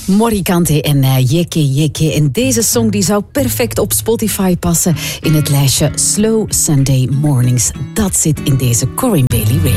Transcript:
Morikante en Jekke Jekke. En deze song die zou perfect op Spotify passen in het lijstje Slow Sunday Mornings. Dat zit in deze Corinne Bailey Radio.